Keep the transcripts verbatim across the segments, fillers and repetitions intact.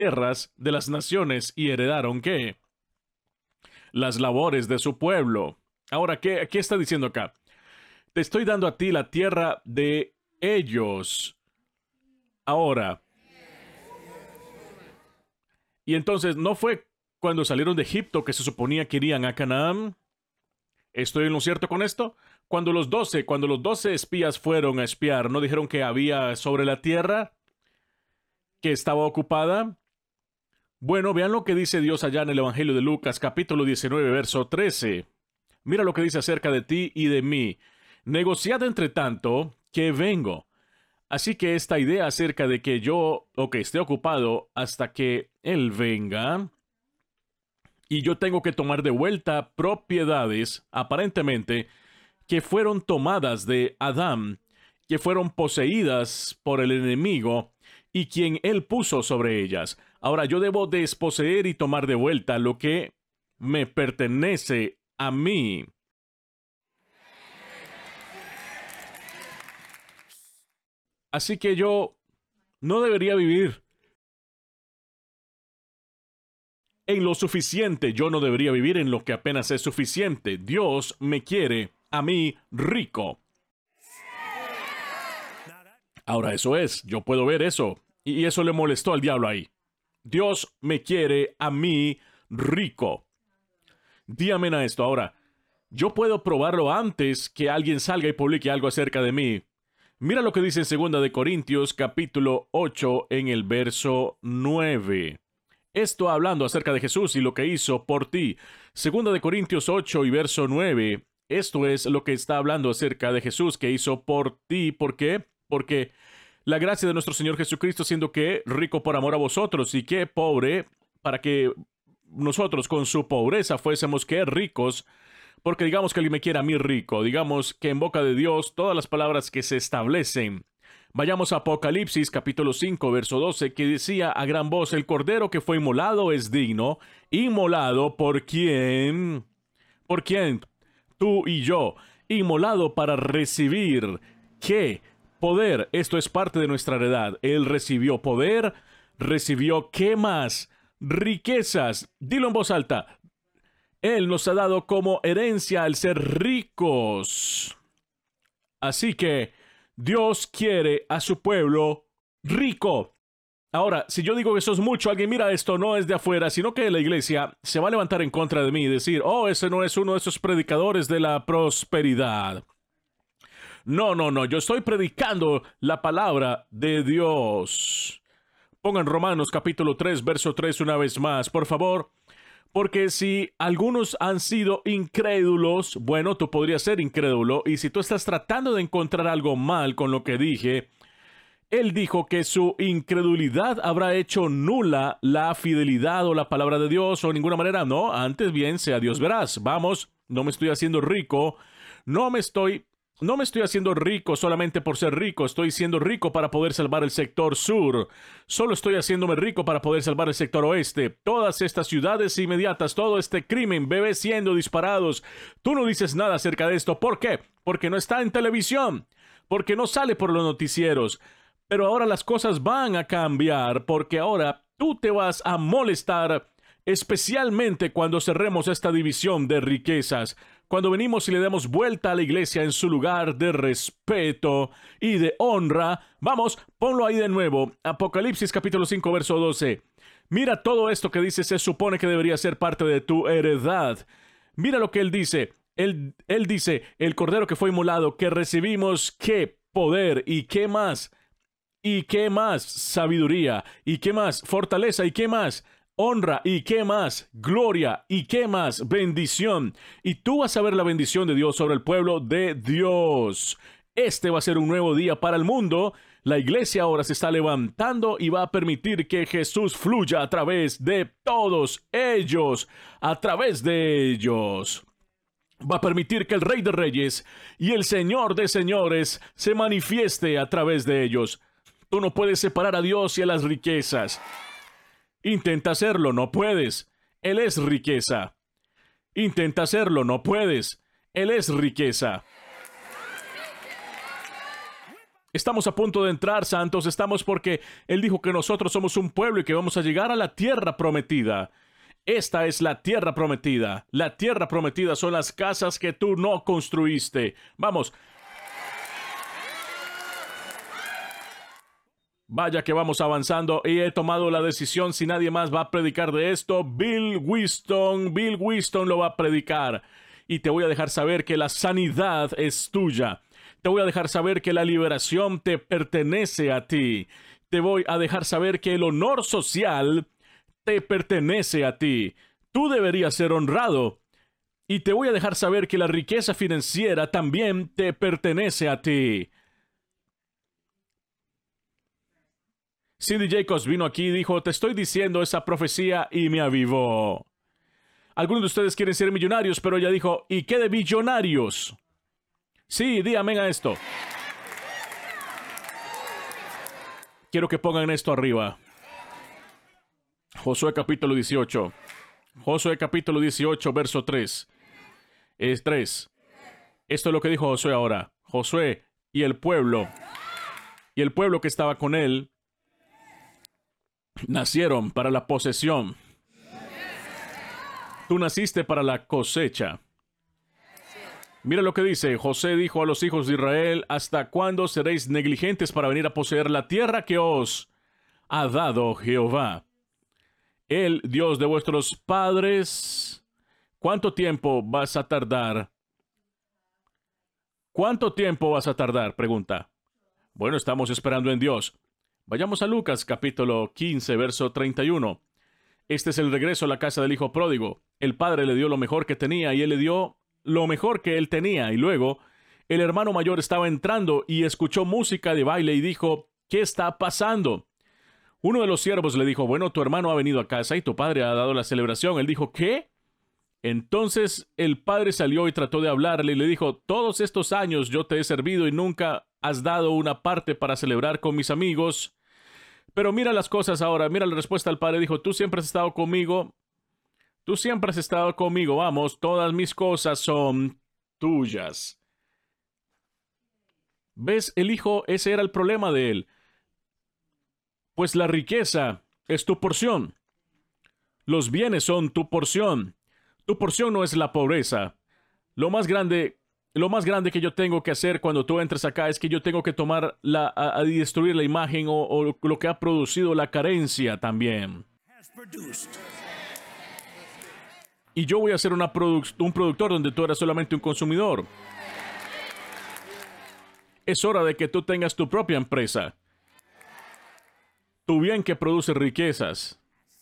tierras de las naciones y heredaron ¿qué? Las labores de su pueblo. Ahora, ¿qué, qué está diciendo acá? Te estoy dando a ti la tierra de ellos. Ahora. Y entonces, ¿no fue cuando salieron de Egipto que se suponía que irían a Canaán? ¿Estoy en lo cierto con esto? Cuando los doce, cuando los doce espías fueron a espiar, ¿no dijeron que había sobre la tierra que estaba ocupada? Bueno, vean lo que dice Dios allá en el Evangelio de Lucas, capítulo diecinueve, verso trece. Mira lo que dice acerca de ti y de mí. Negociad entre tanto que vengo. Así que esta idea acerca de que yo, o que esté ocupado hasta que Él venga, y yo tengo que tomar de vuelta propiedades, aparentemente, que fueron tomadas de Adán, que fueron poseídas por el enemigo, y quien Él puso sobre ellas. Ahora yo debo desposeer y tomar de vuelta lo que me pertenece a mí. Así que yo no debería vivir en lo suficiente. Yo no debería vivir en lo que apenas es suficiente. Dios me quiere a mí rico. Ahora eso es, yo puedo ver eso. Y eso le molestó al diablo ahí. Dios me quiere a mí rico. Dígame a esto ahora. Yo puedo probarlo antes que alguien salga y publique algo acerca de mí. Mira lo que dice en segunda de Corintios capítulo ocho en el verso nueve. Esto hablando acerca de Jesús y lo que hizo por ti. segunda de Corintios ocho y verso nueve. Esto es lo que está hablando acerca de Jesús que hizo por ti. ¿Por qué? Porque la gracia de nuestro Señor Jesucristo, siendo que rico por amor a vosotros y que pobre, para que nosotros con su pobreza fuésemos que ricos. Porque digamos que alguien me quiera a mí rico, digamos que en boca de Dios todas las palabras que se establecen. Vayamos a Apocalipsis capítulo cinco, verso doce, que decía a gran voz, el cordero que fue inmolado es digno, inmolado por quién, por quién, tú y yo, inmolado para recibir, ¿qué? Poder. Esto es parte de nuestra heredad. Él recibió poder, recibió ¿qué más? Riquezas. Dilo en voz alta. Él nos ha dado como herencia el ser ricos. Así que Dios quiere a su pueblo rico. Ahora, si yo digo que eso es mucho, alguien mira esto, no es de afuera, sino que la iglesia se va a levantar en contra de mí y decir, oh, ese no es uno de esos predicadores de la prosperidad. No, no, no, yo estoy predicando la palabra de Dios. Pongan Romanos capítulo tres, verso tres una vez más, por favor. Porque si algunos han sido incrédulos, bueno, tú podrías ser incrédulo, y si tú estás tratando de encontrar algo mal con lo que dije, él dijo que su incredulidad habrá hecho nula la fidelidad o la palabra de Dios, o de ninguna manera, no, antes bien sea Dios verás. Vamos, no me estoy haciendo rico, no me estoy... No me estoy haciendo rico solamente por ser rico, estoy siendo rico para poder salvar el sector sur. Solo estoy haciéndome rico para poder salvar el sector oeste. Todas estas ciudades inmediatas, todo este crimen, bebés siendo disparados. Tú no dices nada acerca de esto. ¿Por qué? Porque no está en televisión. Porque no sale por los noticieros. Pero ahora las cosas van a cambiar porque ahora tú te vas a molestar, especialmente cuando cerremos esta división de riquezas. Cuando venimos y le damos vuelta a la iglesia en su lugar de respeto y de honra. Vamos, ponlo ahí de nuevo. Apocalipsis capítulo cinco, verso doce. Mira todo esto que dice, se supone que debería ser parte de tu heredad. Mira lo que él dice. Él, él dice, el cordero que fue inmolado, que recibimos qué poder y qué más. ¿Y qué más? Sabiduría. ¿Y qué más? Fortaleza. ¿Y qué más? Honra. ¿Y qué más? Gloria. ¿Y qué más? Bendición. Y tú vas a ver la bendición de Dios sobre el pueblo de Dios. Este va a ser un nuevo día para el mundo. La iglesia ahora se está levantando y va a permitir que Jesús fluya a través de todos ellos. A través de ellos. Va a permitir que el Rey de Reyes y el Señor de Señores se manifieste a través de ellos. Tú no puedes separar a Dios y a las riquezas. Intenta hacerlo, no puedes. Él es riqueza. Intenta hacerlo, no puedes. Él es riqueza. Estamos a punto de entrar, santos. Estamos porque Él dijo que nosotros somos un pueblo y que vamos a llegar a la tierra prometida. Esta es la tierra prometida. La tierra prometida son las casas que tú no construiste. Vamos. Vaya que vamos avanzando y he tomado la decisión, si nadie más va a predicar de esto, Bill Winston, Bill Winston lo va a predicar. Y te voy a dejar saber que la sanidad es tuya. Te voy a dejar saber que la liberación te pertenece a ti. Te voy a dejar saber que el honor social te pertenece a ti. Tú deberías ser honrado. Y te voy a dejar saber que la riqueza financiera también te pertenece a ti. Cindy Jacobs vino aquí y dijo, te estoy diciendo esa profecía y me avivó. Algunos de ustedes quieren ser millonarios, pero ella dijo, ¿y qué de billonarios? Sí, di amén a esto. Quiero que pongan esto arriba. Josué capítulo dieciocho. Josué capítulo dieciocho, verso tres. Es tres. Esto es lo que dijo Josué ahora. Josué y el pueblo, y el pueblo que estaba con él, nacieron para la posesión. Tú naciste para la cosecha. Mira lo que dice. José dijo a los hijos de Israel, ¿hasta cuándo seréis negligentes para venir a poseer la tierra que os ha dado Jehová, el Dios de vuestros padres? ¿Cuánto tiempo vas a tardar? ¿Cuánto tiempo vas a tardar? Pregunta. Bueno, estamos esperando en Dios. Vayamos a Lucas capítulo quince, verso treinta y uno. Este es el regreso a la casa del hijo pródigo. El padre le dio lo mejor que tenía y él le dio lo mejor que él tenía. Y luego el hermano mayor estaba entrando y escuchó música de baile y dijo, ¿qué está pasando? Uno de los siervos le dijo, bueno, tu hermano ha venido a casa y tu padre ha dado la celebración. Él dijo, ¿qué? Entonces el padre salió y trató de hablarle y le dijo, todos estos años yo te he servido y nunca has dado una parte para celebrar con mis amigos. Pero mira las cosas ahora, mira la respuesta del padre. Dijo, tú siempre has estado conmigo, tú siempre has estado conmigo, vamos, todas mis cosas son tuyas. ¿Ves? El hijo, ese era el problema de él. Pues la riqueza es tu porción. Los bienes son tu porción. Tu porción no es la pobreza. Lo más grande, lo más grande que yo tengo que hacer cuando tú entres acá es que yo tengo que tomar la, a, a destruir la imagen o, o lo que ha producido la carencia también. Y yo voy a ser una produ- un productor donde tú eres solamente un consumidor. Es hora de que tú tengas tu propia empresa. Tu bien que produce riquezas.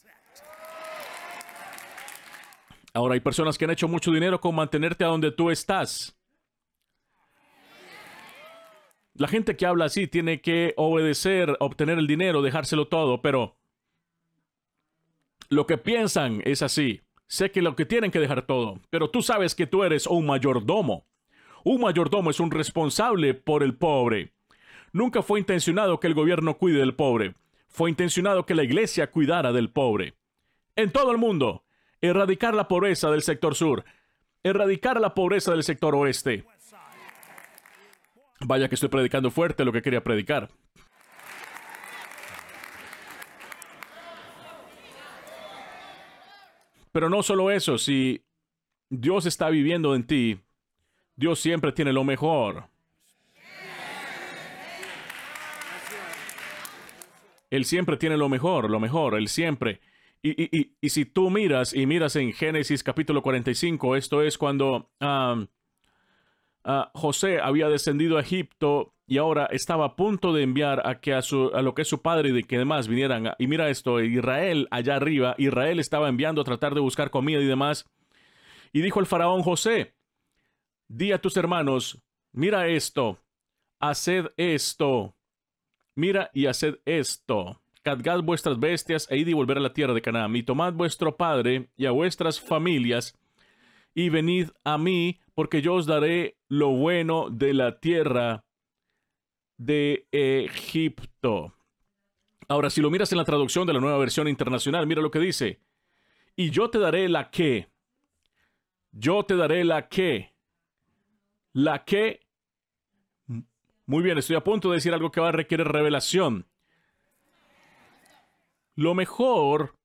Ahora hay personas que han hecho mucho dinero con mantenerte a donde tú estás. La gente que habla así tiene que obedecer, obtener el dinero, dejárselo todo, pero lo que piensan es así. Sé que lo que tienen que dejar todo, pero tú sabes que tú eres un mayordomo. Un mayordomo es un responsable por el pobre. Nunca fue intencionado que el gobierno cuide del pobre. Fue intencionado que la iglesia cuidara del pobre. En todo el mundo, erradicar la pobreza del sector sur, erradicar la pobreza del sector oeste. Vaya que estoy predicando fuerte lo que quería predicar. Pero no solo eso, si Dios está viviendo en ti, Dios siempre tiene lo mejor. Él siempre tiene lo mejor, lo mejor, Él siempre. Y, y, y, y si tú miras, y miras en Génesis capítulo cuarenta y cinco, esto es cuando um, uh, José había descendido a Egipto y ahora estaba a punto de enviar a, que a, su, a lo que es su padre y de que demás vinieran. Y mira esto, Israel allá arriba, Israel estaba enviando a tratar de buscar comida y demás. Y dijo el faraón, José, di a tus hermanos, mira esto, haced esto, mira y haced esto. Cargad vuestras bestias e id y volver a la tierra de Canaán, y tomad vuestro padre y a vuestras familias, y venid a mí, porque yo os daré lo bueno de la tierra de Egipto. Ahora, si lo miras en la traducción de la Nueva Versión Internacional, mira lo que dice. Y yo te daré la que. Yo te daré la que. La que Muy bien, estoy a punto de decir algo que va a requerir revelación. Lo mejor